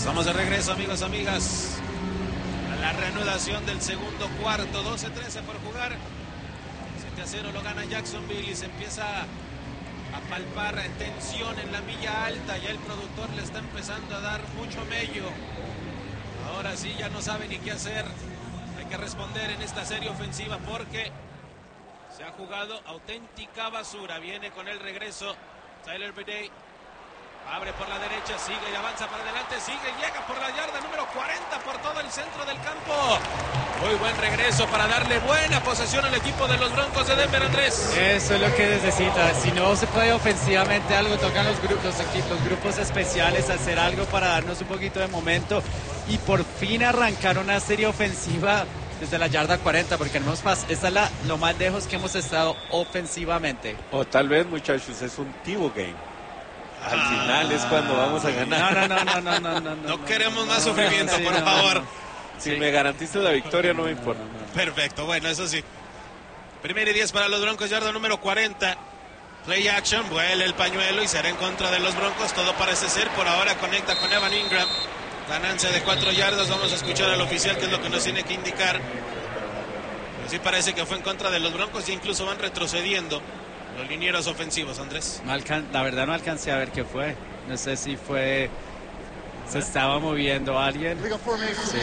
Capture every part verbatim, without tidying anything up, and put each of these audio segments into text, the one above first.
Estamos de regreso, amigos, amigas, a la reanudación del segundo cuarto. Doce trece por jugar. siete a cero lo gana Jacksonville y se empieza a palpar tensión en la milla alta. Ya el productor le está empezando a dar mucho mello. Ahora sí ya no sabe ni qué hacer. Hay que responder en esta serie ofensiva porque se ha jugado auténtica basura. Viene con el regreso Tyler Bidet. Abre por la derecha, sigue y avanza para adelante, sigue y llega por la yarda número cuarenta por todo el centro del campo. Muy buen regreso para darle buena posesión al equipo de los Broncos de Denver, Andrés. Eso es lo que necesita. Si no se puede ofensivamente algo, tocan los grupos, los equipos, los grupos especiales, hacer algo para darnos un poquito de momento y por fin arrancar una serie ofensiva desde la yarda cuarenta, porque no hemos pas- esta es la, lo más lejos que hemos estado ofensivamente. O tal vez, muchachos, es un Tivo game. Al ah, final es cuando vamos a ganar. No, no, no, no, no, no, no, no, no queremos no, más no, sufrimiento, sí, por no, favor. No, no. Si sí. me garantizas la victoria, no, no me importa. No, no, no. Perfecto, bueno, eso sí. Primera y diez para los Broncos, yarda número cuarenta. Play action, vuela el pañuelo y será en contra de los Broncos. Todo parece ser, por ahora conecta con Evan Ingram. Ganancia de cuatro yardas, vamos a escuchar al oficial qué es lo que nos tiene que indicar. Pero sí parece que fue en contra de los Broncos y incluso van retrocediendo los linieros ofensivos, Andrés. No alcan- la verdad no alcancé a ver qué fue. No sé si fue... Se estaba moviendo alguien. Sí.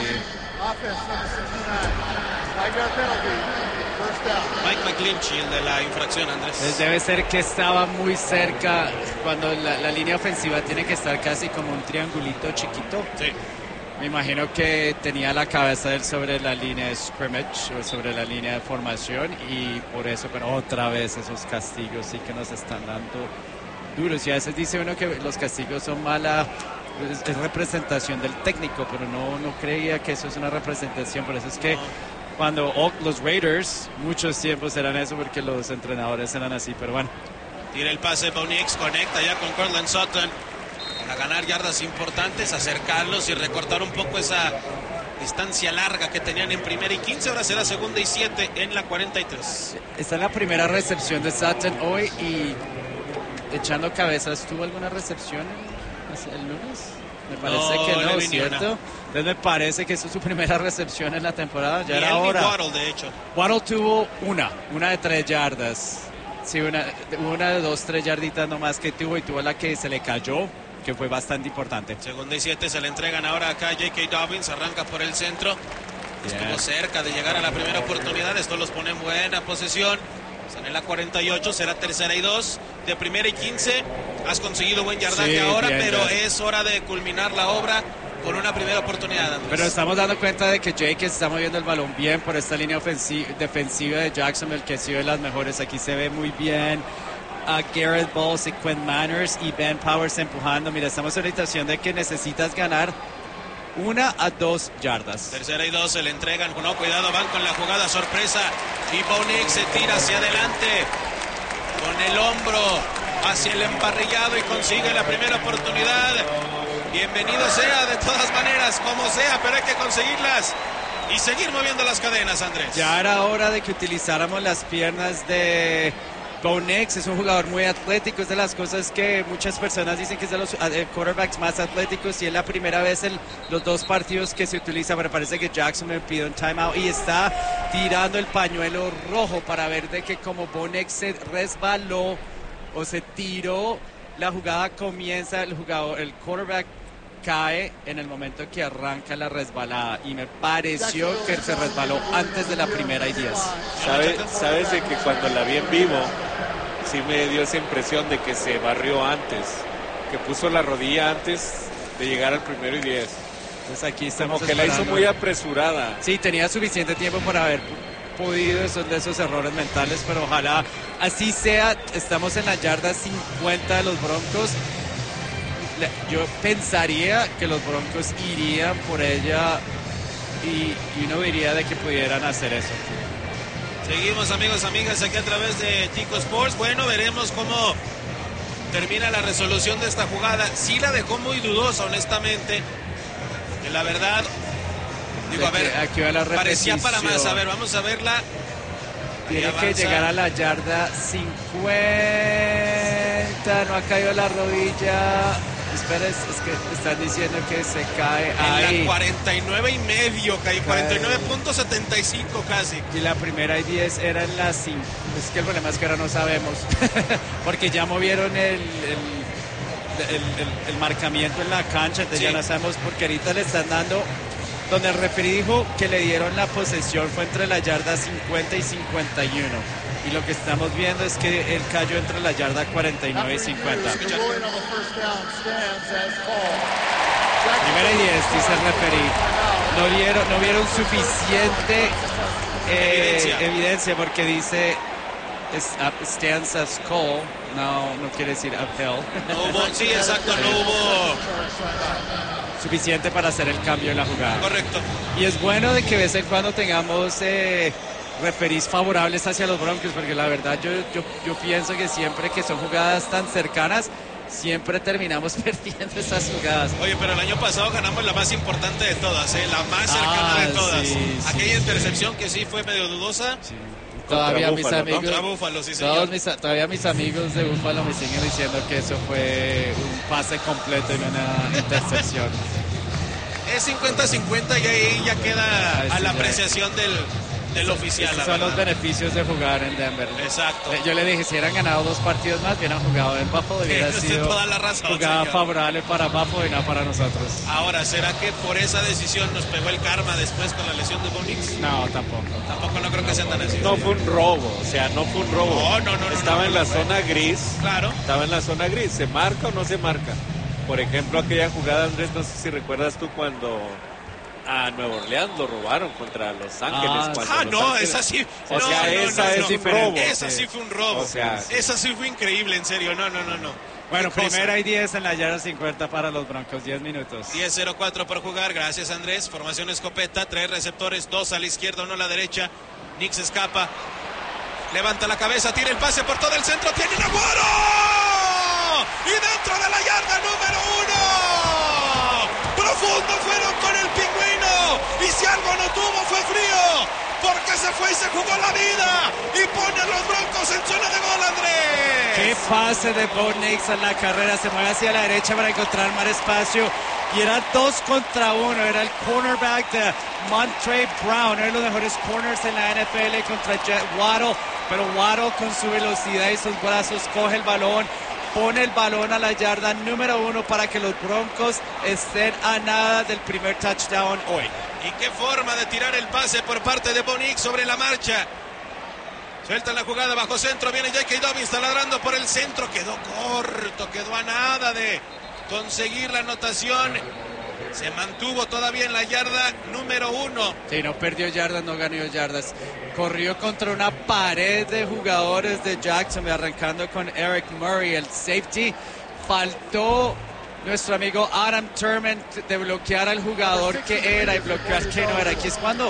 Mike McGlinchey, el de la infracción, Andrés. Pues debe ser que estaba muy cerca cuando la, la línea ofensiva tiene que estar casi como un triangulito chiquito. Sí. Me imagino que tenía la cabeza de él sobre la línea de scrimmage o sobre la línea de formación y por eso, pero otra vez esos castigos sí que nos están dando duros. Y a veces dice uno que los castigos son mala, es, es representación del técnico, pero no, no creía que eso es una representación. Por eso es que cuando oh, los Raiders, muchos tiempos eran eso porque los entrenadores eran así, pero bueno. Tira el pase, Bo Nix conecta ya con Cortland Sutton para ganar yardas importantes, acercarlos y recortar un poco esa distancia larga que tenían en primera y quince. Ahora será segunda y siete en la cuarenta y tres. Esta es la primera recepción de Sutton hoy y echando cabezas. ¿Tuvo alguna recepción el, el lunes? Me parece no, que no, ¿cierto? Una. Entonces me parece que es su primera recepción en la temporada. Ya y era hora. Waddle, de hecho. Waddle tuvo una, una de tres yardas. Sí, una, una de dos, tres yarditas nomás que tuvo y tuvo la que se le cayó, que fue bastante importante. Segunda y siete se le entregan ahora acá a J K. Dobbins, arranca por el centro. Yeah. Estuvo cerca de llegar a la primera oportunidad, esto los pone en buena posesión. Están en la cuarenta y ocho, será tercera y dos. De primera y quince, has conseguido buen yardaje sí, ahora, bien, pero bien. Es hora de culminar la obra con una primera oportunidad, Andrés. Pero estamos dando cuenta de que Jake está moviendo el balón bien por esta línea ofensiva, defensiva de Jacksonville, que ha sido de las mejores. Aquí se ve muy bien a Garrett Bowles y Quinn Manners y Ben Powers empujando. Mira, estamos en la situación de que necesitas ganar una a dos yardas. Tercera y dos, se le entregan. No, cuidado, van con la jugada sorpresa. Y Bo Nix se tira hacia adelante con el hombro hacia el emparrillado y consigue la primera oportunidad. Bienvenido sea, de todas maneras, como sea, pero hay que conseguirlas y seguir moviendo las cadenas, Andrés. Ya era hora de que utilizáramos las piernas de Bo Nix. Es un jugador muy atlético, es de las cosas que muchas personas dicen que es de los uh, quarterbacks más atléticos y es la primera vez en los dos partidos que se utiliza, pero parece que Jackson me pide un timeout y está tirando el pañuelo rojo para ver de que como Bo Nix se resbaló o se tiró, la jugada comienza, el jugador, el quarterback cae en el momento que arranca la resbalada y me pareció que se resbaló antes de la primera y diez. ¿Sabes, sabes de que cuando la vi en vivo sí me dio esa impresión de que se barrió antes, que puso la rodilla antes de llegar al primero y diez? Pues aquí estamos como que esperando. La hizo muy apresurada. Sí, tenía suficiente tiempo para haber podido, son de esos errores mentales, pero ojalá así sea. Estamos en la yarda cincuenta de los Broncos. Yo pensaría que los Broncos irían por ella y, y uno diría de que pudieran hacer eso. Seguimos, amigos, amigas, aquí a través de Tico Sports. Bueno, veremos cómo termina la resolución de esta jugada. Sí la dejó muy dudosa, honestamente. Que la verdad, digo, a ver, aquí va la parecía para más. A ver, vamos a verla. Tiene que llegar a la yarda cincuenta. No ha caído la rodilla. céspedes, es que están diciendo que se cae En ahí. la cuarenta y nueve y medio, caí cuarenta y nueve punto setenta y cinco casi. Y la primera y diez era en la cinco. Es que el problema es que ahora no sabemos. Porque ya movieron el, el, el, el, el marcamiento en la cancha, entonces Sí. ya no sabemos porque ahorita le están dando. Donde el referee dijo que le dieron la posesión fue entre la yarda cincuenta y cincuenta y uno. Y lo que estamos viendo es que él cayó entre la yarda cuarenta y nueve y cincuenta. Escucha. Primera y diez, dice el referee. No vieron, no vieron suficiente eh, Evidencia. evidencia porque dice es, up, stands as call. No, no quiere decir uphill. No hubo, sí, exacto, no hubo. Suficiente para hacer el cambio en la jugada. Correcto. Y es bueno de que de vez en cuando tengamos eh, referís favorables hacia los Broncos, porque la verdad yo, yo, yo pienso que siempre que son jugadas tan cercanas, siempre terminamos perdiendo esas jugadas. Oye, pero el año pasado ganamos la más importante de todas, ¿eh? La más cercana Ah, de todas. sí, Aquella sí, intercepción que sí fue medio dudosa. Sí. Todavía mis Búfalo, ¿no? amigos, Contra Búfalo, sí, señor. todos mis, todavía mis amigos de Búfalo me siguen diciendo que eso fue un pase completo y no una intercepción. Es cincuenta cincuenta y ahí ya queda Ahí a sí, la ya. apreciación del, del oficial. Esos la son los verdad. beneficios de jugar en Denver. Exacto. Yo le dije, si hubieran ganado dos partidos más, hubieran jugado en Buffalo, hubiera Tienes sido toda la razón, jugada señor. favorable para Buffalo y no para nosotros. Ahora, ¿será que por esa decisión nos pegó el karma después con la lesión de Bonix? No, tampoco. Tampoco no creo que sean tan así. No fue un robo, o sea, no fue un robo. No, no, no, no, Estaba no, en no, la no, zona gris. Claro. Estaba en la zona gris. ¿Se marca o no se marca? Por ejemplo, aquella jugada, Andrés, no sé si recuerdas tú cuando a Nueva Orleans lo robaron contra Los Ángeles. Ah, cuando Ah, Los no, Ángeles- esa sí. O no, sea, no, esa no, es no. diferente. Esa sí fue un robo. O sea, esa sí fue increíble, en serio. No, no, no, no. Bueno, Qué cosa. primera y diez en la yarda cincuenta para los Broncos, diez minutos. diez cero cuatro por jugar, gracias Andrés. Formación escopeta, tres receptores, dos a la izquierda, uno a la derecha. Nix escapa, levanta la cabeza, tira el pase por todo el centro, tiene un aguaro. Y dentro de la yarda número uno. Profundo fueron con el pingüino. Y si algo no tuvo fue frío. Porque se fue y se jugó la vida. Y pone a los Broncos en zona de gol, Andrés. Qué pase de Bo Nix en la carrera, se mueve hacia la derecha para encontrar más espacio y era dos contra uno, era el cornerback de Montre Brown, uno de los mejores corners en la N F L contra Jet Waddle, pero Waddle con su velocidad y sus brazos coge el balón, pone el balón a la yarda número uno para que los Broncos estén a nada del primer touchdown hoy. Y qué forma de tirar el pase por parte de Bo Nix sobre la marcha. Suelta la jugada bajo centro, viene J K. Dobbins taladrando por el centro, quedó corto, quedó a nada de conseguir la anotación. Se mantuvo todavía en la yarda número uno. Sí, no perdió yardas, no ganó yardas. Corrió contra una pared de jugadores de Jacksonville, arrancando con Eric Murray, el safety. Faltó nuestro amigo Adam Turman de bloquear al jugador que era y bloquear que no era. Aquí es cuando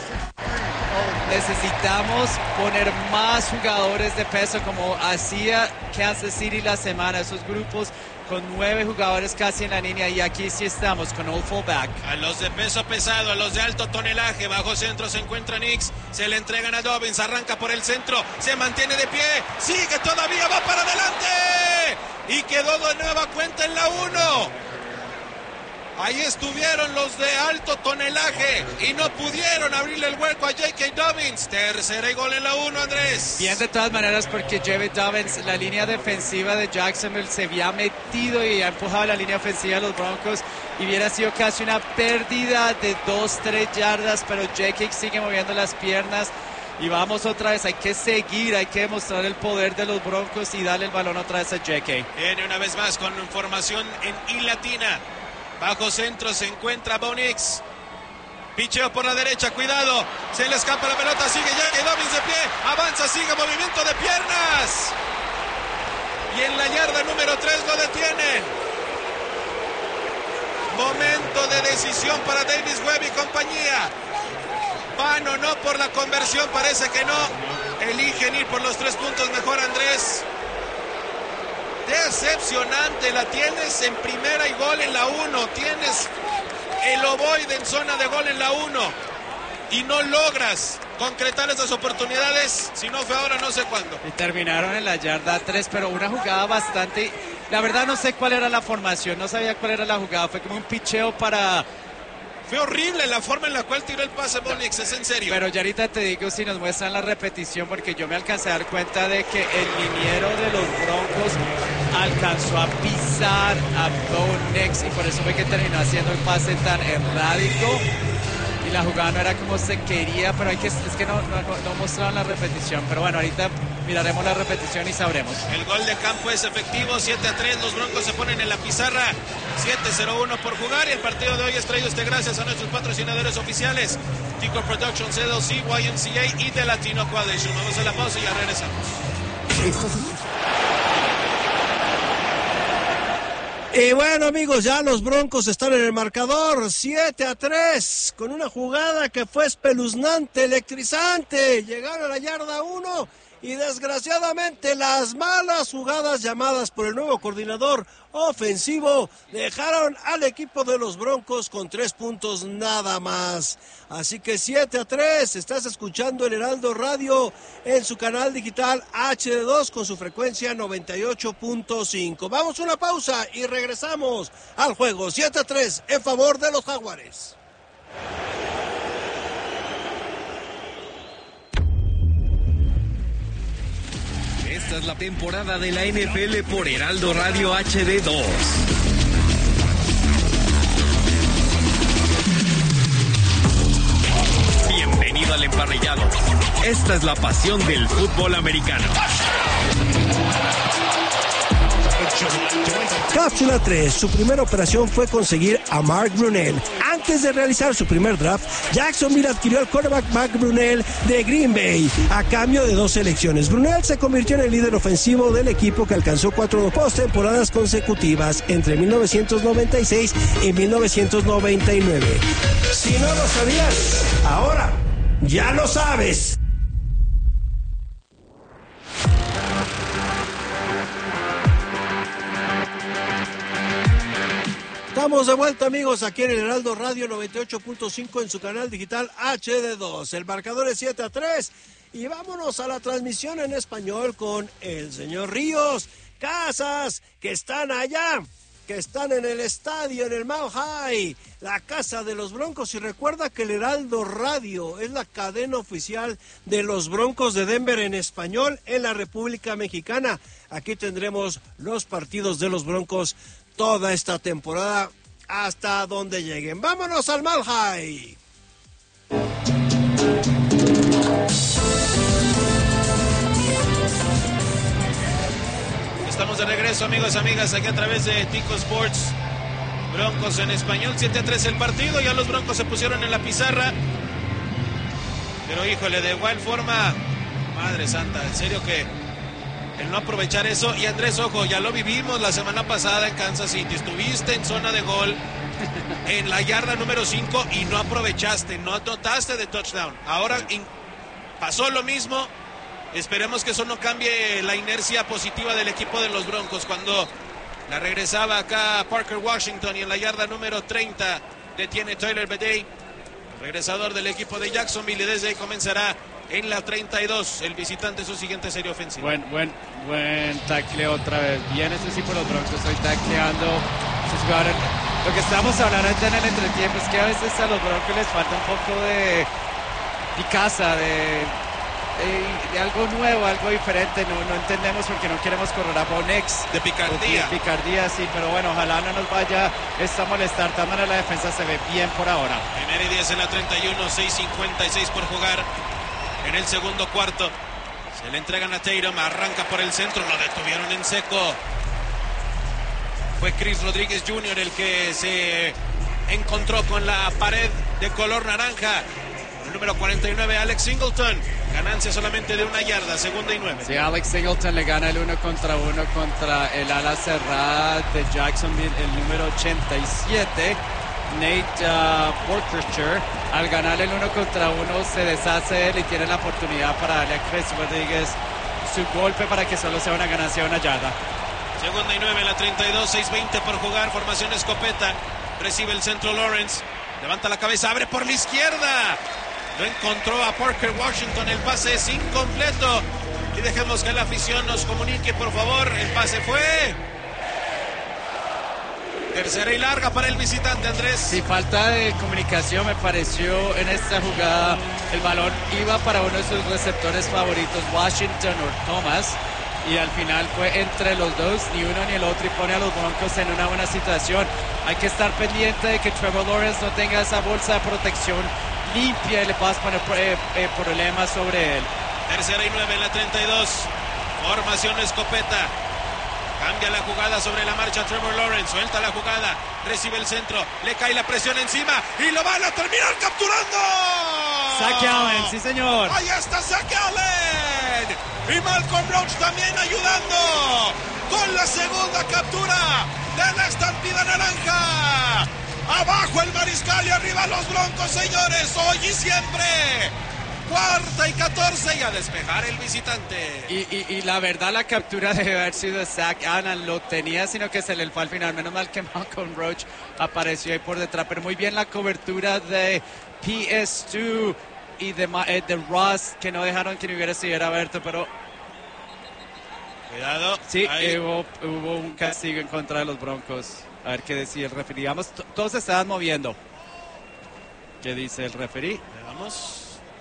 necesitamos poner más jugadores de peso como hacía Kansas City la semana, esos grupos con nueve jugadores casi en la línea, y aquí sí estamos con un fullback. A los de peso pesado, a los de alto tonelaje, bajo centro se encuentra Nix, se le entregan a Dobbins, arranca por el centro, se mantiene de pie, sigue todavía, va para adelante y quedó de nueva cuenta en la uno. Ahí estuvieron los de alto tonelaje y no pudieron abrirle el hueco a J K. Dobbins. Tercera y gol en la uno, Andrés. Bien, de todas maneras, porque J K. Dobbins, la línea defensiva de Jacksonville se había metido y ha empujado la línea ofensiva de los Broncos y hubiera sido casi una pérdida de dos, tres yardas, pero J K sigue moviendo las piernas. Y vamos otra vez, hay que seguir, hay que demostrar el poder de los Broncos y darle el balón otra vez a J K. Viene una vez más con formación en I latina. Bajo centro se encuentra Bo Nix. Picheo por la derecha, cuidado. Se le escapa la pelota, sigue J K. Dobbins de pie. Avanza, sigue movimiento de piernas. Y en la yarda número tres lo detienen. Momento de decisión para Davis Webb y compañía. Van o no por la conversión, parece que no. Eligen ir por los tres puntos mejor, Andrés. Decepcionante, la tienes en primera y gol en la uno. Tienes el ovoide en zona de gol en la uno. Y no logras concretar esas oportunidades. Si no fue ahora, no sé cuándo. Y terminaron en la yarda tres, pero una jugada bastante La verdad no sé cuál era la formación, no sabía cuál era la jugada, fue como un picheo para... Fue horrible la forma en la cual tiró el pase Bo Nix, es en serio. Pero ya ahorita te digo si nos muestran la repetición, porque yo me alcancé a dar cuenta de que el liniero de los Broncos alcanzó a pisar a Bo Nix y por eso fue que terminó haciendo el pase tan errático. Y la jugada no era como se quería, pero hay que, es que no, no, no mostraron la repetición. Pero bueno, ahorita miraremos la repetición y sabremos. El gol de campo es efectivo, siete a tres. Los Broncos se ponen en la pizarra, siete cero uno por jugar. Y el partido de hoy es traído este gracias a nuestros patrocinadores oficiales: Tico Productions, C L C, Y M C A y The Latino Coalition. Vamos a la pausa y ya regresamos. Y bueno, amigos, ya los Broncos están en el marcador, siete a tres, con una jugada que fue espeluznante, electrizante. Llegaron a la yarda uno y desgraciadamente las malas jugadas llamadas por el nuevo coordinador ofensivo dejaron al equipo de los Broncos con tres puntos nada más. Así que siete a tres, estás escuchando el Heraldo Radio en su canal digital H D dos con su frecuencia noventa y ocho punto cinco. Vamos a una pausa y regresamos al juego. Siete a tres en favor de los Jaguares. Esta es la temporada de la N F L por Heraldo Radio H D dos. Bienvenido al emparrillado. Esta es la pasión del fútbol americano. Cápsula tres. Su primera operación fue conseguir a Mark Brunell. Antes de realizar su primer draft, Jacksonville adquirió al quarterback Mark Brunell de Green Bay a cambio de dos selecciones. Brunell se convirtió en el líder ofensivo del equipo, que alcanzó cuatro postemporadas consecutivas entre mil novecientos noventa y seis y mil novecientos noventa y nueve. Si no lo sabías, ahora ya lo sabes. Estamos de vuelta, amigos, aquí en el Heraldo Radio noventa y ocho punto cinco en su canal digital H D dos. El marcador es siete a tres y vámonos a la transmisión en español con el señor Ríos. Casas que están allá, que están en el estadio, en el Mile High, la casa de los Broncos. Y recuerda que el Heraldo Radio es la cadena oficial de los Broncos de Denver en español en la República Mexicana. Aquí tendremos los partidos de los Broncos toda esta temporada hasta donde lleguen. ¡Vámonos al Mile High! Estamos de regreso, amigos y amigas, aquí a través de Tico Sports. Broncos en español, siete a tres el partido. Ya los Broncos se pusieron en la pizarra. Pero híjole, de igual forma, madre santa, en serio que el no aprovechar eso. Y Andrés, ojo, ya lo vivimos la semana pasada en Kansas City. Estuviste en zona de gol en la yarda número cinco y no aprovechaste, no anotaste de touchdown. Ahora in- pasó lo mismo. Esperemos que eso no cambie la inercia positiva del equipo de los Broncos. Cuando la regresaba acá Parker Washington y en la yarda número treinta detiene Tyler Badie, regresador del equipo de Jacksonville, y desde ahí comenzará en la treinta y dos el visitante su siguiente serie ofensiva. Buen, buen, buen tackle otra vez. Bien, eso sí por los Broncos, hoy tacleando sus jugadores. Lo que estábamos hablando en el entretiempo es que a veces a los Broncos les falta un poco de picaza, de, de, de algo nuevo, algo diferente. No, no entendemos por qué no queremos correr a Bo Nix. De picardía. De picardía, sí, pero bueno, ojalá no nos vaya esta a molestar. De todas maneras, la defensa se ve bien por ahora. Primera y diez en la treinta y uno, seis cincuenta y seis por jugar en el segundo cuarto. Se le entregan a Tatum, arranca por el centro, lo detuvieron en seco. Fue Chris Rodríguez junior el que se encontró con la pared de color naranja. El número cuarenta y nueve, Alex Singleton. Ganancia solamente de una yarda, segunda y nueve. Sí, Alex Singleton le gana el uno contra uno contra el ala cerrada de Jacksonville, el número ochenta y siete. Nate uh, Fortresher, al ganar el uno contra uno, se deshace de él y tiene la oportunidad para darle a Chris Rodríguez su golpe para que solo sea una ganancia de una yarda. Segunda y nueve en la treinta y dos, seis veinte por jugar, formación escopeta. Recibe el centro Lawrence, levanta la cabeza, abre por la izquierda. Lo encontró a Parker Washington, el pase es incompleto. Y dejemos que la afición nos comunique, por favor. El pase fue Tercera y larga para el visitante, Andrés. Sí, falta de comunicación me pareció en esta jugada. El balón iba para uno de sus receptores favoritos, Washington o Thomas, y al final fue entre los dos, ni uno ni el otro, y pone a los Broncos en una buena situación. Hay que estar pendiente de que Trevor Lawrence no tenga esa bolsa de protección limpia y le puedas poner eh, eh, problemas sobre él. Tercera y nueve en la treinta y dos. Formación escopeta. Cambia la jugada sobre la marcha Trevor Lawrence. Suelta la jugada. Recibe el centro. Le cae la presión encima. Y lo van a terminar capturando. Zach Allen, sí señor. Ahí está Zach Allen. Y Malcolm Roach también ayudando. Con la segunda captura de la estampida naranja. Abajo el mariscal y arriba los Broncos, señores. Hoy y siempre. Cuarta y catorce y a despejar el visitante. Y, y, y la verdad la captura debe haber sido Zach Allen, lo tenía, sino que se le fue al final. Menos mal que Malcolm Roach apareció ahí por detrás, pero muy bien la cobertura de P S dos y de, eh, de Ross, que no dejaron que no hubiera sido abierto, pero... Cuidado. Sí, ahí. hubo, hubo un castigo en contra de los Broncos. A ver qué decía el referí. Vamos, todos se estaban moviendo. ¿Qué dice el referí? Vamos.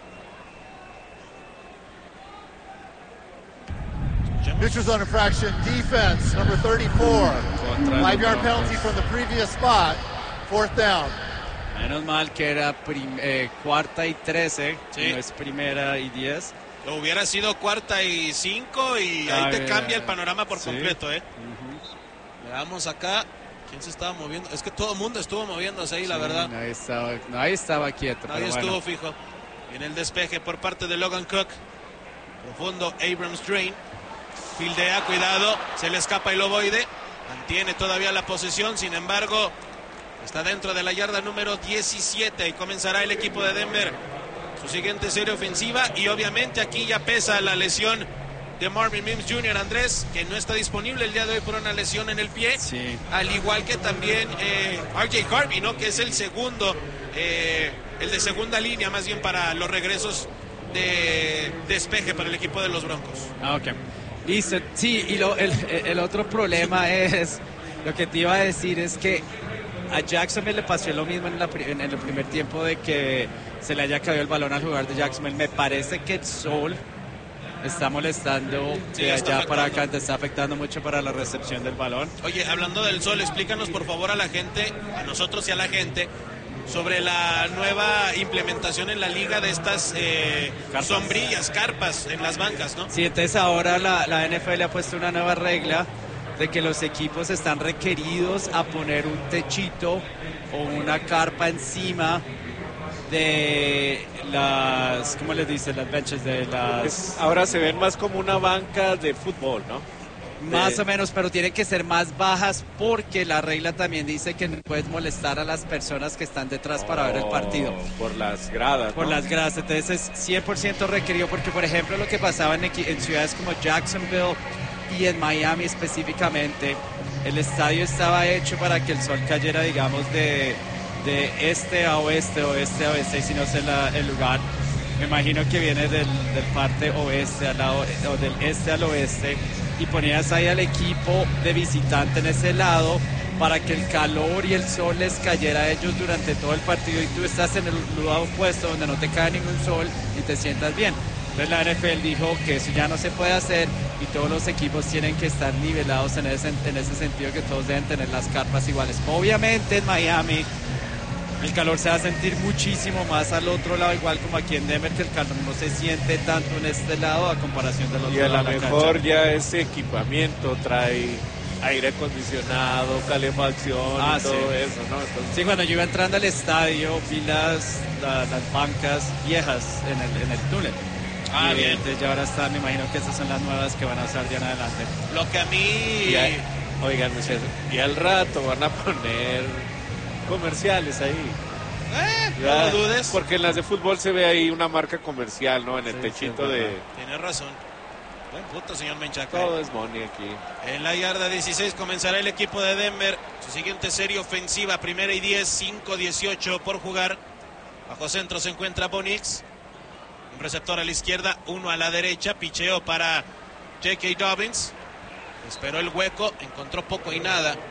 Neutral zone infraction, defense, number thirty-four. Five-yard penalty from the previous spot, fourth down. Menos mal que era prim, eh, cuarta y trece, sí. No es primera y diez. Lo hubiera sido cuarta y cinco y ahí ah, te eh, cambia el panorama por sí. completo, ¿eh? Uh-huh. Veamos acá. ¿Quién se estaba moviendo? Es que todo el mundo estuvo moviéndose ahí, sí, la verdad. Nadie estaba, nadie estaba quieto. Nadie pero estuvo bueno. fijo. En el despeje por parte de Logan Cook. Profundo Abrams Drain. Fildea, cuidado, se le escapa el ovoide, mantiene todavía la posesión, sin embargo, está dentro de la yarda número diecisiete y comenzará el equipo de Denver su siguiente serie ofensiva y obviamente aquí ya pesa la lesión de Marvin Mims junior Andrés, que no está disponible el día de hoy por una lesión en el pie, sí. Al igual que también eh, R J Harvey, ¿no? Que es el segundo, eh, el de segunda línea más bien para los regresos de despeje para el equipo de los Broncos. Ah, ok. Listo, sí, y lo, el, el otro problema es, lo que te iba a decir es que a Jacksonville le pasó lo mismo en, la, en el primer tiempo de que se le haya caído el balón al jugador de Jacksonville. Me parece que el sol está molestando sí, de está allá para afectando. acá, te está afectando mucho para la recepción del balón. Oye, hablando del sol, explícanos por favor a la gente, a nosotros y a la gente, sobre la nueva implementación en la liga de estas eh, sombrillas, carpas en las bancas, ¿no? Sí, entonces ahora la, la N F L ha puesto una nueva regla de que los equipos están requeridos a poner un techito o una carpa encima de las, ¿cómo les dicen? Las benches de las... Es, ahora se ven más como una banca de fútbol, ¿no? Más de... o menos, pero tienen que ser más bajas porque la regla también dice que no puedes molestar a las personas que están detrás oh, para ver el partido. Por las gradas, Por ¿no? las gradas, entonces es cien por ciento requerido porque, por ejemplo, lo que pasaba en, en ciudades como Jacksonville y en Miami específicamente, el estadio estaba hecho para que el sol cayera, digamos, de, de este a oeste, oeste a oeste, y si no sé la, el lugar, me imagino que viene del, del parte oeste al lado, o del este al oeste, y ponías ahí al equipo de visitante en ese lado para que el calor y el sol les cayera a ellos durante todo el partido y tú estás en el lugar opuesto donde no te cae ningún sol y te sientas bien. Entonces la N F L dijo que eso ya no se puede hacer y todos los equipos tienen que estar nivelados en ese, en ese sentido, que todos deben tener las carpas iguales. Obviamente en Miami el calor se va a sentir muchísimo más al otro lado, igual como aquí en Denver, que el calor no se siente tanto en este lado a comparación del otro y a lado lo de la mejor cancha. ya ese equipamiento trae aire acondicionado, calefacción ah, y todo sí. eso, ¿no? Entonces... Sí, cuando yo iba entrando al estadio vi las, la, las bancas viejas en el, en el túnel. Ah, y bien. Entonces ya ahora están, me imagino que esas son las nuevas que van a usar de en adelante. Lo que a mí... Y hay, oigan, muchachos, y al rato van a poner comerciales ahí. Eh, no Ya, lo dudes. Porque en las de fútbol se ve ahí una marca comercial, ¿no? En el Sí, techito sí, de... Tienes razón. Buen punto, señor Menchaca. Todo es money aquí. En la yarda dieciséis comenzará el equipo de Denver. Su siguiente serie ofensiva, primera y diez, cinco dieciocho por jugar. Bajo centro se encuentra Bo Nix. Un receptor a la izquierda, uno a la derecha. Picheo para J K. Dobbins. Esperó el hueco, encontró poco y nada.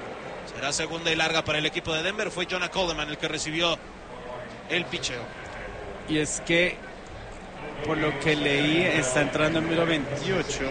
Será segunda y larga para el equipo de Denver. Fue Jonah Coleman el que recibió el picheo. Y es que, por lo que leí, está entrando en número veintiocho.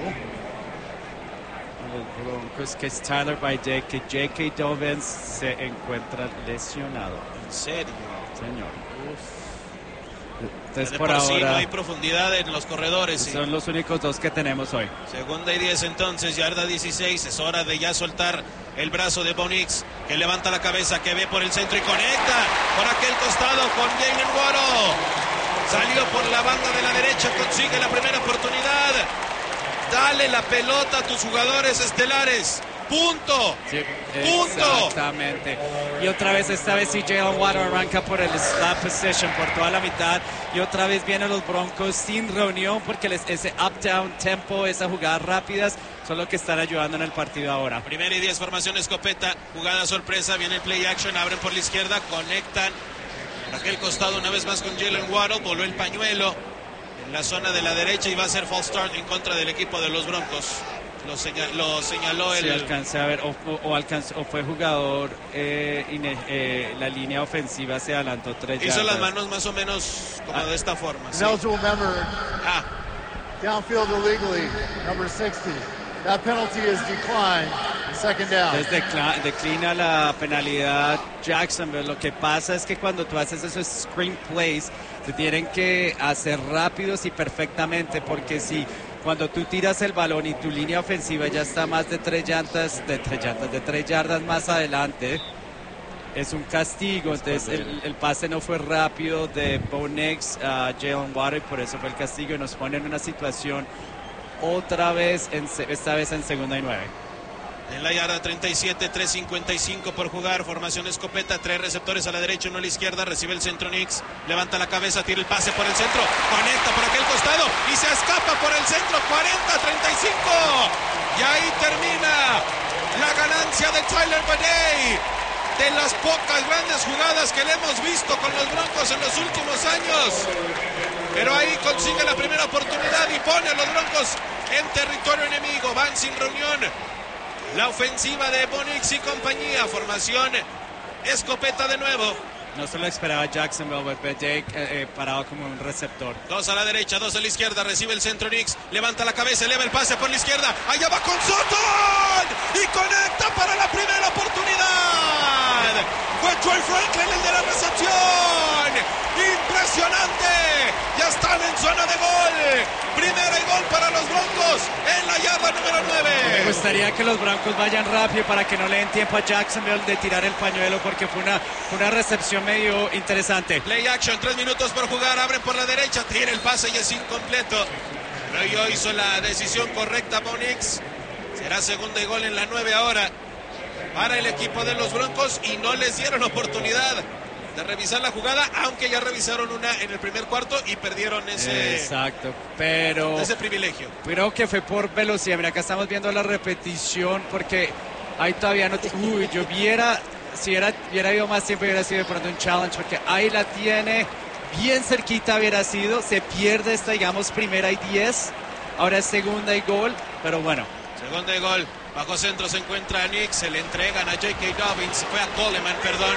Los Broncos, que es Tyler Bidey, que J K. Dobbins se encuentra lesionado. ¿En serio? Señor. Uf. Entonces, de por, por ahora sí no hay profundidad en los corredores. son sí. los únicos dos que tenemos hoy. Segunda y diez entonces, yarda dieciséis. Es hora de ya soltar el brazo de Bo Nix, que levanta la cabeza, que ve por el centro y conecta por aquel costado con Jalen Waddle. Salió por la banda de la derecha, consigue la primera oportunidad. Dale la pelota a tus jugadores estelares. Punto. Sí, Punto. exactamente. Y otra vez, esta vez sí Jalen Waddle arranca por el slap position por toda la mitad. Y otra vez vienen los Broncos sin reunión porque les, ese up-down tempo, esas jugadas rápidas, son lo que están ayudando en el partido ahora. Primera y diez, formación escopeta. Jugada sorpresa, viene el play action, abren por la izquierda, conectan por aquel costado una vez más con Jalen Waddle. Voló el pañuelo en la zona de la derecha y va a ser false start en contra del equipo de los Broncos. Lo, señal, lo señaló el... Sí, alcancé a ver, o, o, o, alcanzó, o fue jugador, eh, ine, eh, la línea ofensiva se adelantó tres yardas. Hizo las manos más o menos como ah. de esta forma. Sí. Eligible member, ah. downfield illegally, number sixty. That penalty is declined, second down. Entonces decla, declina la penalidad Jacksonville. Lo que pasa es que cuando tú haces esos screen plays, te tienen que hacer rápidos y perfectamente, porque si... Cuando tú tiras el balón y tu línea ofensiva ya está más de tres llantas, de tres llantas, de tres yardas más adelante, es un castigo. Entonces el, el pase no fue rápido de Bo Nix a Jalen Waddle y por eso fue el castigo y nos pone en una situación otra vez, en, esta vez en segunda y nueve. En la yarda treinta y siete, tres cincuenta y cinco por jugar, formación escopeta, tres receptores a la derecha, uno a la izquierda, recibe el centro Nix, levanta la cabeza, tira el pase por el centro, conecta por aquel costado y se escapa por el centro, cuarenta a treinta y cinco. Y ahí termina la ganancia de Tyler Bidey, de las pocas grandes jugadas que le hemos visto con los Broncos en los últimos años. Pero ahí consigue la primera oportunidad y pone a los Broncos en territorio enemigo, van sin reunión. La ofensiva de Bo Nix y compañía, formación escopeta de nuevo. No se lo esperaba Jacksonville, Bidey eh, eh, parado como un receptor. Dos a la derecha, dos a la izquierda, recibe el centro Nix, levanta la cabeza, eleva el pase por la izquierda, allá va con Sutton y conecta para la primera oportunidad. Fue Troy Franklin el de la recepción. Impresionante, ya están en zona de gol. Primera y gol para los Broncos en la yarda número nueve. Me gustaría que los Broncos vayan rápido para que no le den tiempo a Jacksonville de tirar el pañuelo, porque fue una, una recepción medio interesante. Play action, tres minutos por jugar, abren por la derecha, tira el pase y es incompleto. Pero yo hizo la decisión correcta Bo Nix. Será segunda y gol en la nueve ahora para el equipo de los Broncos y no les dieron oportunidad de revisar la jugada, aunque ya revisaron una en el primer cuarto y perdieron ese, exacto, pero ese privilegio. Creo que fue por velocidad. Mira, acá estamos viendo la repetición porque ahí todavía no... Uy, yo viera, si hubiera, hubiera habido más tiempo, hubiera sido de pronto un challenge, porque ahí la tiene, bien cerquita hubiera sido, se pierde esta, digamos, primera y diez, ahora es segunda y gol, pero bueno. Segunda y gol, bajo centro se encuentra Nix, se le entregan a J K. Dobbins, fue a Coleman, perdón.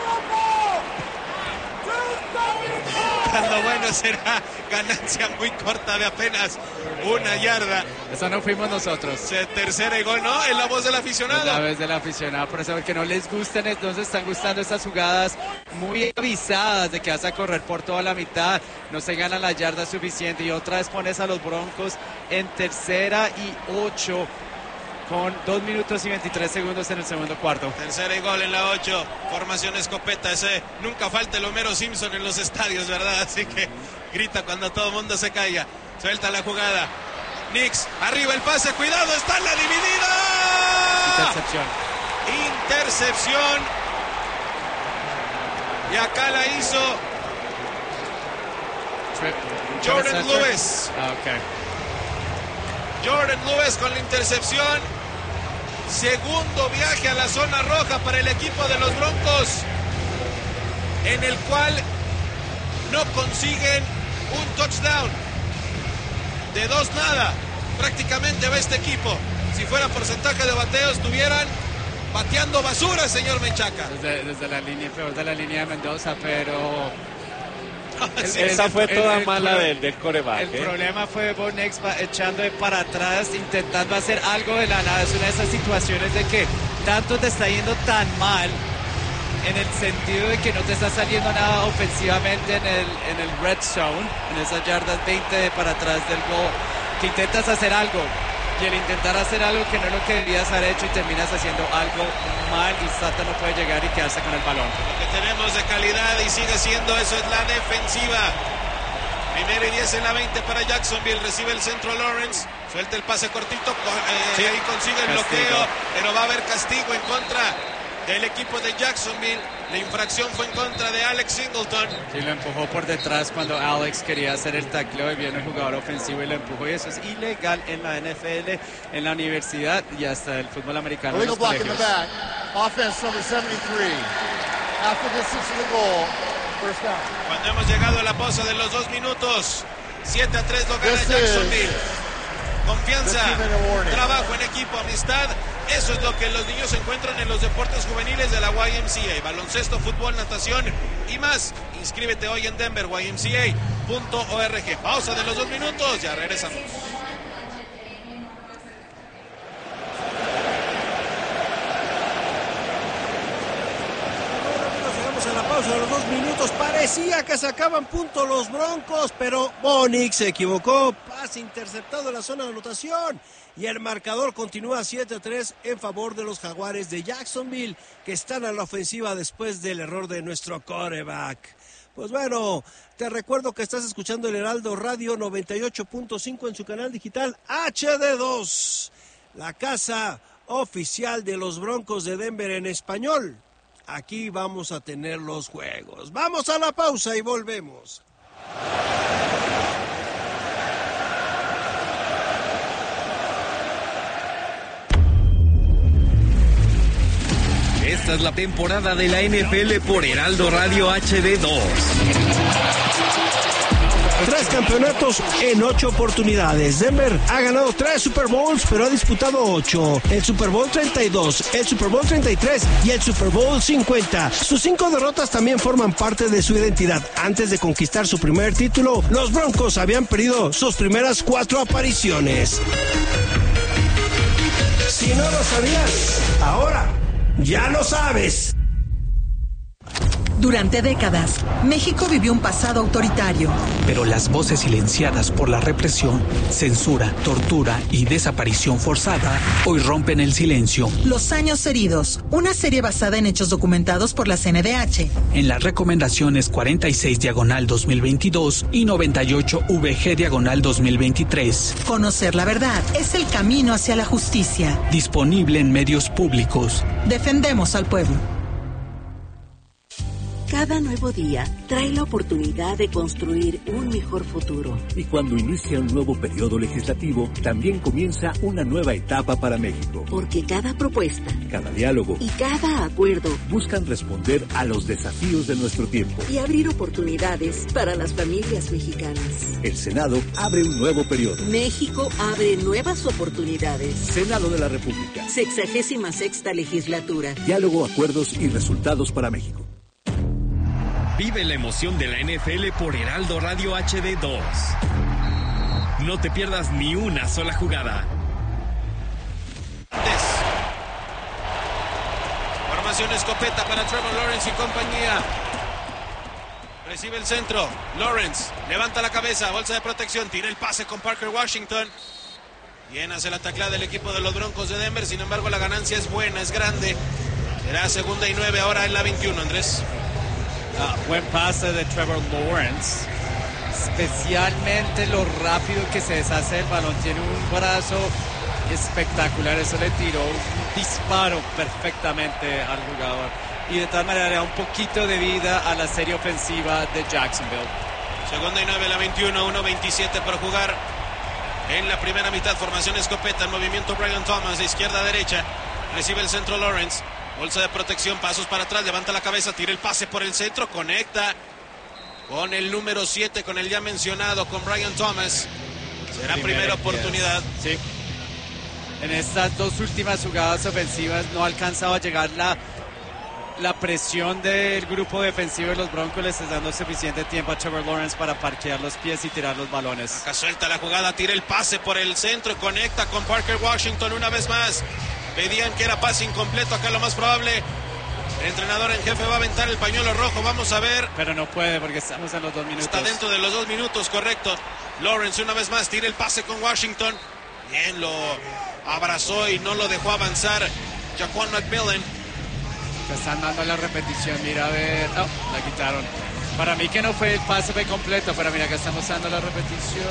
Cuando bueno será ganancia muy corta de apenas una yarda. Esa no fuimos nosotros. Se, tercera y gol, ¿no? Es la voz del aficionado. Es la voz del aficionado, por eso que no les gustan, entonces están gustando estas jugadas muy avisadas de que vas a correr por toda la mitad, no se gana la yarda suficiente y otra vez pones a los Broncos en tercera y ocho con dos minutos y veintitrés segundos en el segundo cuarto. Tercera y gol en la ocho, formación escopeta, ese nunca falta el Homero Simpson en los estadios, ¿verdad? Así que grita cuando todo el mundo se caiga. Suelta la jugada. Nix, arriba el pase, cuidado, está en la dividida. Intercepción. Intercepción. Y acá la hizo Jordan Lewis. Ah, okay. Jordan Lewis con la intercepción. Segundo viaje a la zona roja para el equipo de los Broncos, en el cual no consiguen un touchdown. De dos nada, prácticamente va este equipo. Si fuera porcentaje de bateos, tuvieran pateando basura, señor Menchaca. Desde, desde la línea, peor de la línea de Mendoza, pero... El, esa fue toda el, el, mala el, del, del coreback. El ¿eh? problema fue Bo Nix echando para atrás, intentando hacer algo de la nada. Es una de esas situaciones de que tanto te está yendo tan mal, en el sentido de que no te está saliendo nada ofensivamente en el, en el red zone, en esas yardas veinte de para atrás del gol, que intentas hacer algo. Y el intentar hacer algo que no es lo que debías haber hecho y terminas haciendo algo mal y Sata no puede llegar y quedarse con el balón. Lo que tenemos de calidad y sigue siendo eso es la defensiva. Primero y diez en la veinte para Jacksonville. Recibe el centro Lawrence. Suelta el pase cortito. Eh, sí. Ahí consigue el castigo. bloqueo. Pero va a haber castigo en contra del equipo de Jacksonville. La infracción fue en contra de Alex Singleton. Sí, lo empujó por detrás cuando Alex quería hacer el tacleo y viene el jugador ofensivo y lo empujó. Y eso es ilegal en la N F L, en la universidad y hasta el fútbol americano. Illegal block in the back. Offense number setenta y tres. After distance to the goal. First down. Cuando hemos llegado a la pausa de los dos minutos, siete a tres lo gana Jacksonville. Confianza, trabajo en equipo, amistad. Eso es lo que los niños encuentran en los deportes juveniles de la Y M C A. Baloncesto, fútbol, natación y más. Inscríbete hoy en Denver, y m c a punto org. Pausa de los dos minutos, ya regresamos. En la pausa de los dos minutos parecía que sacaban punto los Broncos, pero Bo Nix se equivocó, pase interceptado en la zona de anotación y el marcador continúa siete a tres en favor de los Jaguares de Jacksonville, que están a la ofensiva después del error de nuestro quarterback. Pues bueno, te recuerdo que estás escuchando el Heraldo Radio noventa y ocho punto cinco en su canal digital H D dos, la casa oficial de los Broncos de Denver en español. Aquí vamos a tener los juegos. Vamos a la pausa y volvemos. Esta es la temporada de la N F L por Heraldo Radio H D dos. Tres campeonatos en ocho oportunidades. Denver ha ganado tres Super Bowls, pero ha disputado ocho. El Super Bowl treinta y dos, el Super Bowl treinta y tres y el Super Bowl cincuenta. Sus cinco derrotas también forman parte de su identidad. Antes de conquistar su primer título, los Broncos habían perdido sus primeras cuatro apariciones. Si no lo sabías, ahora ya lo sabes. Durante décadas, México vivió un pasado autoritario. Pero las voces silenciadas por la represión, censura, tortura y desaparición forzada hoy rompen el silencio. Los años heridos, una serie basada en hechos documentados por la C N D H. En las recomendaciones cuarenta y seis diagonal dos mil veintidós y noventa y ocho V G diagonal dos mil veintitrés. Conocer la verdad es el camino hacia la justicia. Disponible en medios públicos. Defendemos al pueblo. Cada nuevo día trae la oportunidad de construir un mejor futuro. Y cuando inicia un nuevo periodo legislativo, también comienza una nueva etapa para México. Porque cada propuesta, cada diálogo y cada acuerdo buscan responder a los desafíos de nuestro tiempo y abrir oportunidades para las familias mexicanas. El Senado abre un nuevo periodo. México abre nuevas oportunidades. Senado de la República. Sexagésima sexta legislatura. Diálogo, acuerdos y resultados para México. Vive la emoción de la N F L por Heraldo Radio H D dos. No te pierdas ni una sola jugada. Formación escopeta para Trevor Lawrence y compañía. Recibe el centro. Lawrence levanta la cabeza, bolsa de protección, tira el pase con Parker Washington. Bien hace la taclada del equipo de los Broncos de Denver, sin embargo la ganancia es buena, es grande. Será segunda y nueve ahora en la veintiuno, Andrés. Uh, buen pase de Trevor Lawrence, especialmente lo rápido que se deshace el balón. Tiene un brazo espectacular, eso le tiró un disparo perfectamente al jugador y de tal manera le da un poquito de vida a la serie ofensiva de Jacksonville. Segunda y nueve, la veintiuno, uno veintisiete por jugar en la primera mitad. Formación escopeta, en movimiento Brian Thomas de izquierda a derecha, recibe el centro Lawrence. Bolsa de protección, pasos para atrás, levanta la cabeza, tira el pase por el centro, conecta con el número siete, con el ya mencionado, con Brian Thomas. Será primera, primera oportunidad. Sí. en estas dos últimas jugadas ofensivas no ha alcanzado a llegar la, la presión del grupo defensivo de los Broncos, les está dando suficiente tiempo a Trevor Lawrence para parquear los pies y tirar los balones. Acá suelta la jugada, tira el pase por el centro, conecta con Parker Washington una vez más. Pedían que era pase incompleto, acá lo más probable. El entrenador en jefe va a aventar el pañuelo rojo, vamos a ver. Pero no puede porque estamos en los dos minutos. Está dentro de los dos minutos, correcto. Lawrence una vez más tira el pase con Washington. Bien, lo abrazó y no lo dejó avanzar Jaquan McMillan. Te están dando la repetición, mira a ver. Oh, la quitaron. Para mí que no fue el pase fue completo, pero mira que estamos dando la repetición.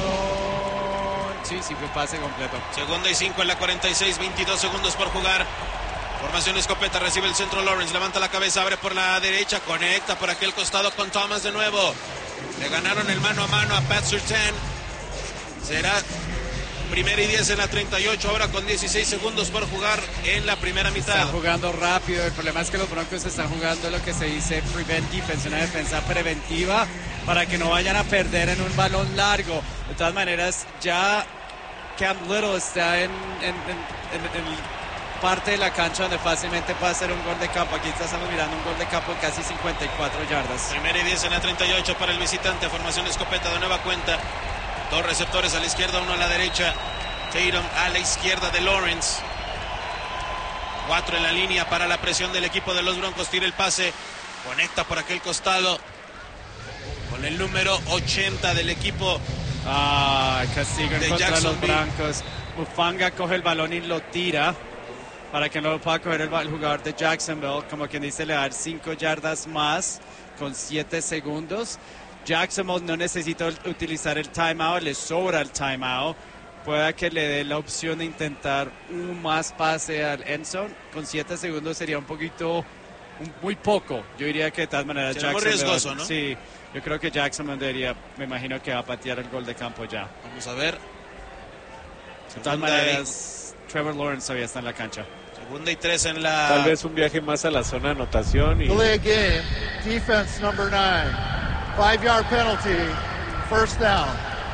Sí, sí fue pase completo. Segunda y cinco en la cuarenta y seis, veintidós segundos por jugar. Formación escopeta, recibe el centro Lawrence, levanta la cabeza, abre por la derecha, conecta por aquel costado con Thomas de nuevo. Le ganaron el mano a mano a Pat Surtain. Será primera y diez en la treinta y ocho, ahora con dieciséis segundos por jugar en la primera mitad. Están jugando rápido, el problema es que los Broncos están jugando lo que se dice prevent defense, una defensa preventiva para que no vayan a perder en un balón largo. De todas maneras, ya Cam Little está en, en, en, en, en parte de la cancha donde fácilmente puede hacer un gol de campo. Aquí estamos mirando un gol de campo de casi cincuenta y cuatro yardas. Primera y diez en la treinta y ocho para el visitante. Formación escopeta de nueva cuenta. Dos receptores a la izquierda, uno a la derecha. Tatum a la izquierda de Lawrence. Cuatro en la línea para la presión del equipo de los Broncos. Tira el pase. Conecta por aquel costado con el número ochenta del equipo. Ah, castigo en contra de los Broncos. Mufanga coge el balón y lo tira para que no lo pueda coger el, el jugador de Jacksonville. Como quien dice, le da cinco yardas más con siete segundos. Jacksonville no necesita utilizar el timeout, le sobra el timeout. Pueda que le dé la opción de intentar un más pase al end zone. Con siete segundos sería un poquito, un, muy poco. Yo diría que de todas maneras sería Jacksonville... muy riesgoso, ¿no? Sí, yo creo que Jacksonville debería, me imagino que va a patear el gol de campo ya. Vamos a ver. De todas maneras, Trevor Lawrence todavía está en la cancha. Segunda y tres en la... Tal vez un viaje más a la zona de anotación. Y... Delay game, defense number nine. Five yard penalty, first down.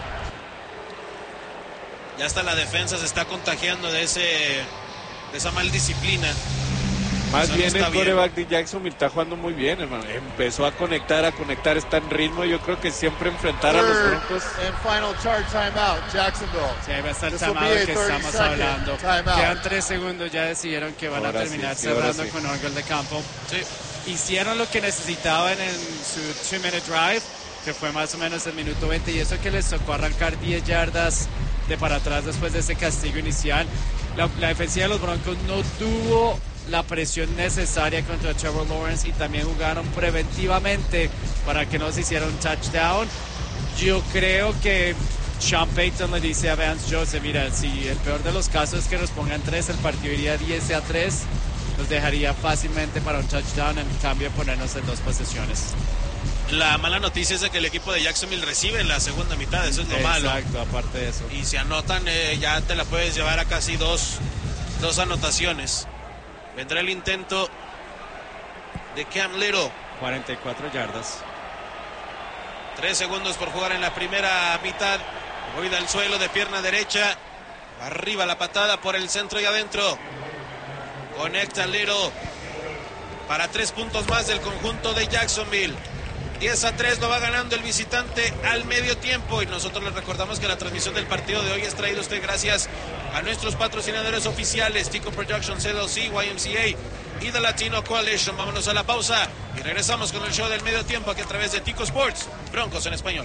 Ya hasta la defensa se está contagiando de ese de esa mal disciplina. Más Eso bien no el está quarterback bien. de Jacksonville está jugando muy bien, hermano. Empezó a conectar, a conectar, está en ritmo. Yo creo que siempre enfrentar a los Broncos. And final charge timeout, Jacksonville. Sí, ahí va a estar el This will timeout be a que thirty estamos second hablando. timeout. Quedan tres segundos, ya decidieron que van Ahora a terminar sí, sí, ahora cerrando sí. con un gol de campo. Sí. Hicieron lo que necesitaban en su two-minute drive, que fue más o menos el minuto veinte, y eso que les tocó arrancar diez yardas de para atrás después de ese castigo inicial. La, la defensiva de los Broncos no tuvo la presión necesaria contra Trevor Lawrence y también jugaron preventivamente para que no se hiciera un touchdown. Yo creo que Sean Payton le dice a Vance Joseph, mira, si el peor de los casos es que nos pongan tres, el partido iría diez a tres, nos dejaría fácilmente para un touchdown, en cambio de ponernos en dos posesiones. La mala noticia es de que el equipo de Jacksonville recibe en la segunda mitad, eso es lo Exacto, malo. Exacto, aparte de eso. Y si anotan, eh, ya te la puedes llevar a casi dos, dos anotaciones. Vendrá el intento de Cam Little. cuarenta y cuatro yardas. Tres segundos por jugar en la primera mitad. Ruida al suelo de pierna derecha. Arriba la patada por el centro y adentro. Conecta Little para tres puntos más del conjunto de Jacksonville. diez a tres lo va ganando el visitante al medio tiempo. Y nosotros les recordamos que la transmisión del partido de hoy es traída a usted gracias a nuestros patrocinadores oficiales, Tico Productions L L C, Y M C A y The Latino Coalition. Vámonos a la pausa y regresamos con el show del medio tiempo aquí a través de Tico Sports, Broncos en español.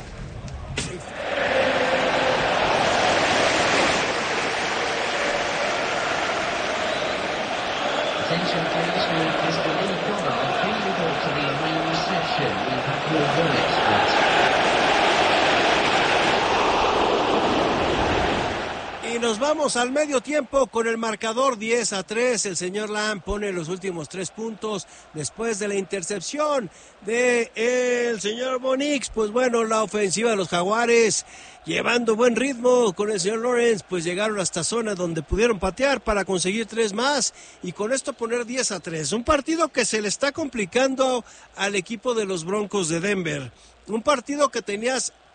Attention please, we have Mister Lee Goddard. Please report to the main reception. We have your room experts. Y nos vamos al medio tiempo con el marcador diez a tres. El señor Lamb pone los últimos tres puntos después de la intercepción de el señor Bonix. Pues bueno, la ofensiva de los Jaguares llevando buen ritmo con el señor Lawrence, pues llegaron hasta zona donde pudieron patear para conseguir tres más y con esto poner diez a tres. Un partido que se le está complicando al equipo de los Broncos de Denver. Un partido que tenías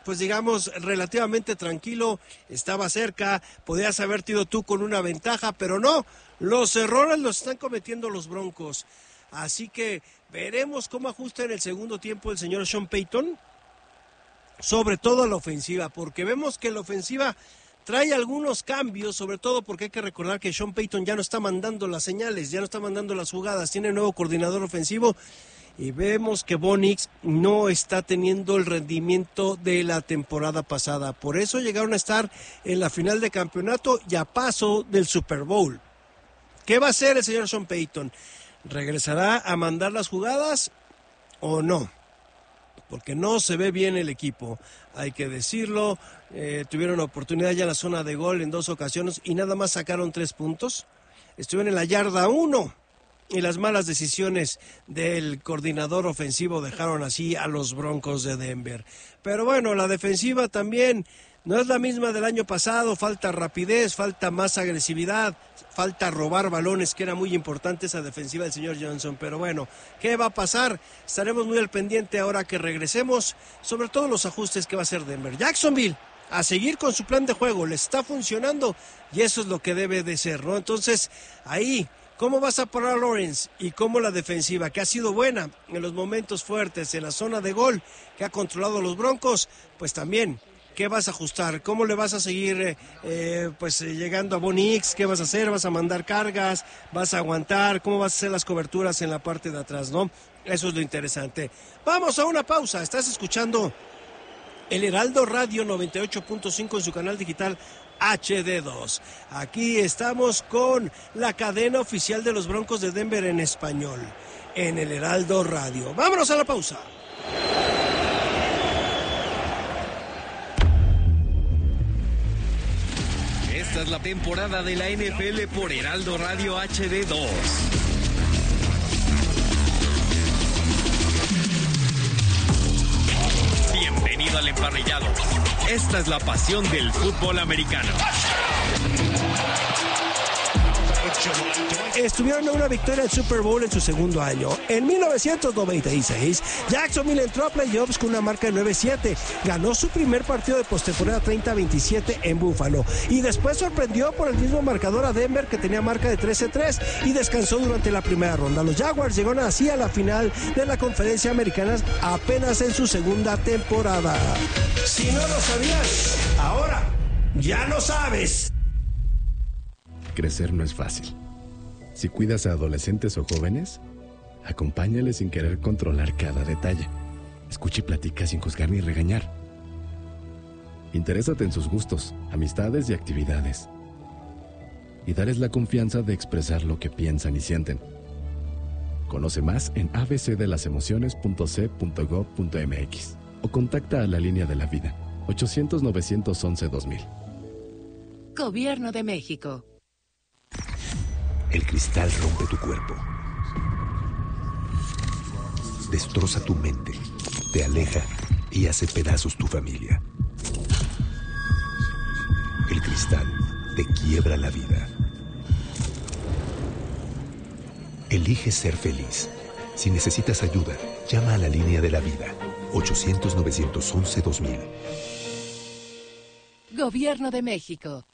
pues digamos, relativamente tranquilo, estaba cerca, podías haberte ido tú con una ventaja, pero no, los errores los están cometiendo los Broncos. Así que veremos cómo ajusta en el segundo tiempo el señor Sean Payton, sobre todo a la ofensiva, porque vemos que la ofensiva trae algunos cambios, sobre todo porque hay que recordar que Sean Payton ya no está mandando las señales, ya no está mandando las jugadas, tiene nuevo coordinador ofensivo y vemos que Bo Nix no está teniendo el rendimiento de la temporada pasada. Por eso llegaron a estar en la final de campeonato y a paso del Super Bowl. ¿Qué va a hacer el señor Sean Payton? ¿Regresará a mandar las jugadas o no? Porque no se ve bien el equipo, hay que decirlo. Eh, tuvieron oportunidad ya en la zona de gol en dos ocasiones y nada más sacaron tres puntos. Estuvieron en la yarda uno y las malas decisiones del coordinador ofensivo dejaron así a los Broncos de Denver. Pero bueno, la defensiva también no es la misma del año pasado, falta rapidez, falta más agresividad, falta robar balones, que era muy importante esa defensiva del señor Johnson. Pero bueno, ¿qué va a pasar? Estaremos muy al pendiente ahora que regresemos, sobre todo los ajustes que va a hacer Denver. Jacksonville, a seguir con su plan de juego, le está funcionando y eso es lo que debe de ser, ¿no? Entonces, ahí, ¿cómo vas a parar a Lawrence? Y cómo la defensiva, que ha sido buena en los momentos fuertes, en la zona de gol, que ha controlado a los Broncos, pues también, ¿qué vas a ajustar? ¿Cómo le vas a seguir eh, eh, pues eh, llegando a Bo Nix? ¿Qué vas a hacer? ¿Vas a mandar cargas? ¿Vas a aguantar? ¿Cómo vas a hacer las coberturas en la parte de atrás, no? Eso es lo interesante. Vamos a una pausa. Estás escuchando el Heraldo Radio noventa y ocho punto cinco en su canal digital H D dos. Aquí estamos con la cadena oficial de los Broncos de Denver en español, en el Heraldo Radio. Vámonos a la pausa. Esta es la temporada de la N F L por Heraldo Radio H D dos. Bienvenido al emparrillado. Esta es la pasión del fútbol americano. Estuvieron en una victoria en Super Bowl en su segundo año. En mil novecientos noventa y seis, Jacksonville entró a playoffs con una marca de nueve siete. Ganó su primer partido de postemporada treinta a veintisiete en Buffalo. Y después sorprendió por el mismo marcador a Denver, que tenía marca de trece a tres, y descansó durante la primera ronda. Los Jaguars llegaron así a la final de la Conferencia Americana apenas en su segunda temporada. Si no lo sabías, ahora ya lo sabes. Crecer no es fácil. Si cuidas a adolescentes o jóvenes, acompáñales sin querer controlar cada detalle. Escucha y platica sin juzgar ni regañar. Interésate en sus gustos, amistades y actividades. Y dales la confianza de expresar lo que piensan y sienten. Conoce más en a b c de las emociones punto c punto gov punto m x o contacta a la línea de la vida ochocientos, novecientos once, dos mil. Gobierno de México. El cristal rompe tu cuerpo, destroza tu mente, te aleja y hace pedazos tu familia. El cristal te quiebra la vida. Elige ser feliz. Si necesitas ayuda, llama a la línea de la vida ochocientos, novecientos once, dos mil. Gobierno de México.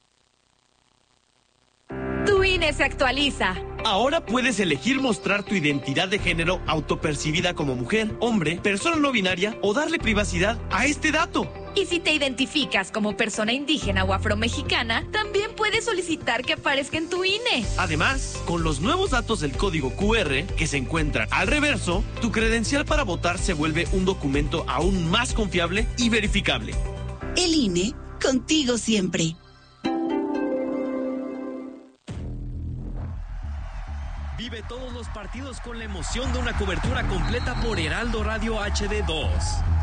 Tu I N E se actualiza. Ahora puedes elegir mostrar tu identidad de género autopercibida como mujer, hombre, persona no binaria o darle privacidad a este dato. Y si te identificas como persona indígena o afromexicana, también puedes solicitar que aparezca en tu I N E. Además, con los nuevos datos del código Q R que se encuentran al reverso, tu credencial para votar se vuelve un documento aún más confiable y verificable. El I N E, contigo siempre. Vive todos los partidos con la emoción de una cobertura completa por Heraldo Radio H D dos.